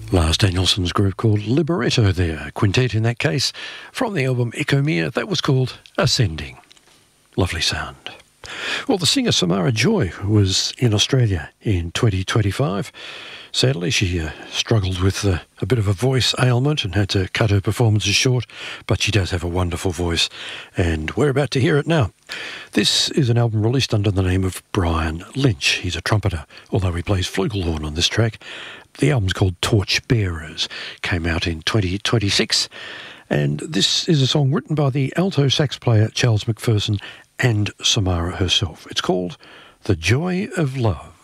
Lars Danielson's group called Libretto there, quintet in that case, from the album Ecomere, that was called Ascending. Lovely sound. Well, the singer Samara Joy was in Australia in 2025. Sadly, she struggled with a bit of a voice ailment and had to cut her performances short, but she does have a wonderful voice, and we're about to hear it now. This is an album released under the name of Brian Lynch. He's a trumpeter, although he plays flugelhorn on this track. The album's called Torch Bearers, came out in 2026, and this is a song written by the alto sax player Charles McPherson and Samara herself. It's called The Joy of Love.